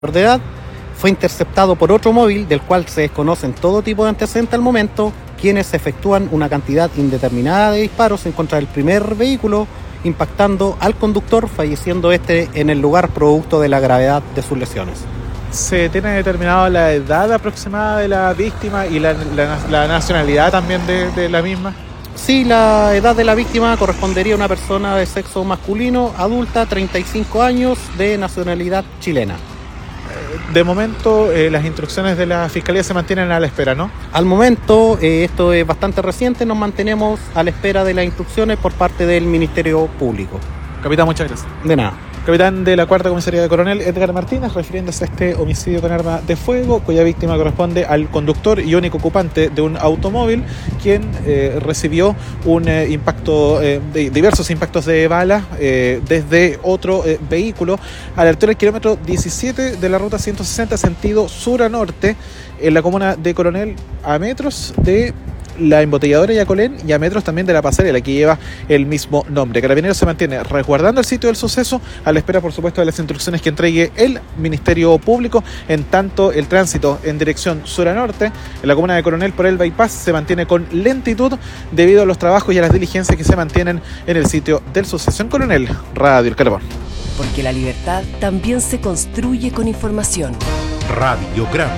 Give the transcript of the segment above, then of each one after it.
de edad, fue interceptado por otro móvil del cual se desconocen todo tipo de antecedentes al momento, quienes efectúan una cantidad indeterminada de disparos en contra del primer vehículo, impactando al conductor, falleciendo este en el lugar producto de la gravedad de sus lesiones. ¿Se tiene determinado la edad aproximada de la víctima y la nacionalidad también de la misma? Sí, la edad de la víctima correspondería a una persona de sexo masculino, adulta, 35 años, de nacionalidad chilena. De momento, las instrucciones de la Fiscalía se mantienen a la espera, ¿no? Al momento, esto es bastante reciente, nos mantenemos a la espera de las instrucciones por parte del Ministerio Público. Capitán, muchas gracias. De nada. Capitán de la Cuarta Comisaría de Coronel, Edgar Martínez, refiriéndose a este homicidio con arma de fuego, cuya víctima corresponde al conductor y único ocupante de un automóvil, quien recibió un impacto, diversos impactos de bala desde otro vehículo a la altura del kilómetro 17 de la ruta 160, sentido sur a norte, en la comuna de Coronel, a metros de la embotelladora Yacolén y a metros también de la pasarela que lleva el mismo nombre. Carabineros se mantiene resguardando el sitio del suceso a la espera, por supuesto, de las instrucciones que entregue el Ministerio Público. En tanto, el tránsito en dirección sur a norte en la comuna de Coronel por el bypass se mantiene con lentitud debido a los trabajos y a las diligencias que se mantienen en el sitio del suceso. En Coronel, Radio El Carbón. Porque la libertad también se construye con información. Radiograma.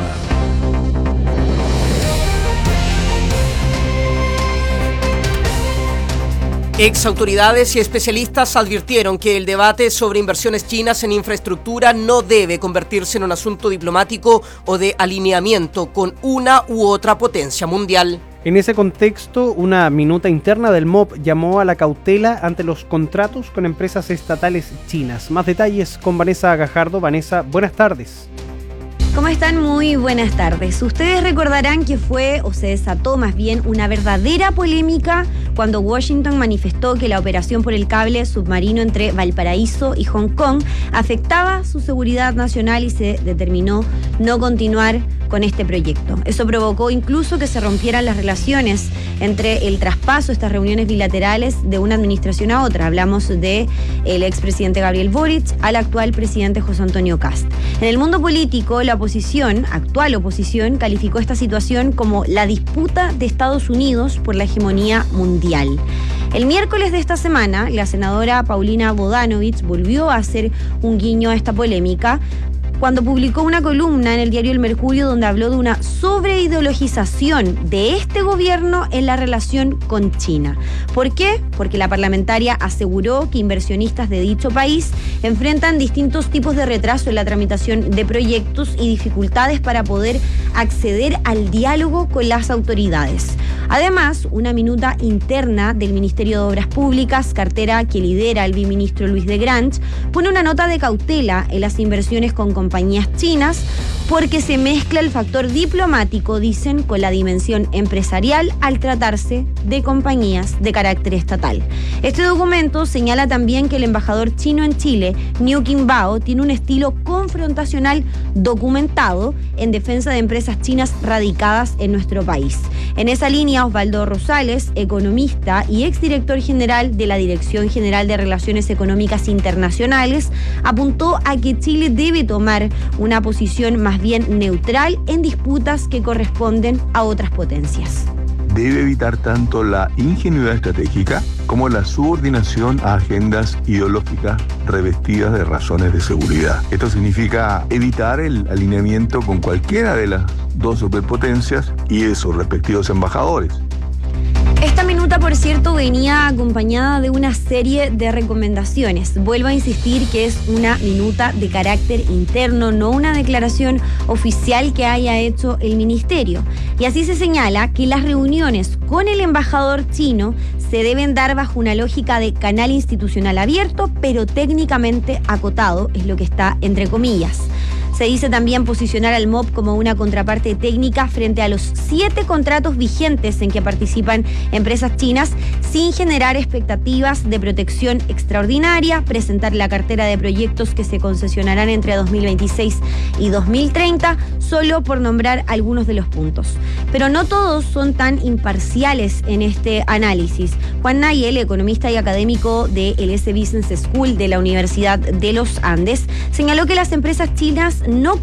Exautoridades y especialistas advirtieron que el debate sobre inversiones chinas en infraestructura no debe convertirse en un asunto diplomático o de alineamiento con una u otra potencia mundial. En ese contexto, una minuta interna del MOP llamó a la cautela ante los contratos con empresas estatales chinas. Más detalles con Vanessa Gajardo. Vanessa, buenas tardes. ¿Cómo están? Muy buenas tardes. Ustedes recordarán que fue, o se desató más bien, una verdadera polémica cuando Washington manifestó que la operación por el cable submarino entre Valparaíso y Hong Kong afectaba su seguridad nacional y se determinó no continuar con este proyecto. Eso provocó incluso que se rompieran las relaciones entre el traspaso, estas reuniones bilaterales de una administración a otra. Hablamos de el expresidente Gabriel Boric al actual presidente José Antonio Kast. En el mundo político, la actual oposición, calificó esta situación como la disputa de Estados Unidos por la hegemonía mundial. El miércoles de esta semana, la senadora Paulina Bodanovich volvió a hacer un guiño a esta polémica cuando publicó una columna en el diario El Mercurio donde habló de una sobreideologización de este gobierno en la relación con China. ¿Por qué? Porque la parlamentaria aseguró que inversionistas de dicho país enfrentan distintos tipos de retraso en la tramitación de proyectos y dificultades para poder acceder al diálogo con las autoridades. Además, una minuta interna del Ministerio de Obras Públicas, cartera que lidera el viceministro Luis de Grange, pone una nota de cautela en las inversiones con compañías chinas porque se mezcla el factor diplomático, dicen, con la dimensión empresarial al tratarse de compañías de carácter estatal. Este documento señala también que el embajador chino en Chile, Niu Qingbao, tiene un estilo confrontacional documentado en defensa de empresas chinas radicadas en nuestro país. En esa línea, Osvaldo Rosales, economista y exdirector general de la Dirección General de Relaciones Económicas Internacionales, apuntó a que Chile debe tomar una posición más bien neutral en disputas que corresponden a otras potencias. Debe evitar tanto la ingenuidad estratégica como la subordinación a agendas ideológicas revestidas de razones de seguridad. Esto significa evitar el alineamiento con cualquiera de las dos superpotencias y de sus respectivos embajadores. Esta minuta, por cierto, venía acompañada de una serie de recomendaciones. Vuelvo a insistir que es una minuta de carácter interno, no una declaración oficial que haya hecho el ministerio. Y así se señala que las reuniones con el embajador chino se deben dar bajo una lógica de canal institucional abierto, pero técnicamente acotado, es lo que está entre comillas. Se dice también posicionar al MOP como una contraparte técnica frente a los 7 contratos vigentes en que participan empresas chinas sin generar expectativas de protección extraordinaria, presentar la cartera de proyectos que se concesionarán entre 2026 y 2030, solo por nombrar algunos de los puntos. Pero no todos son tan imparciales en este análisis. Juan Nayel, economista y académico de el S Business School de la Universidad de los Andes, señaló que las empresas chinas no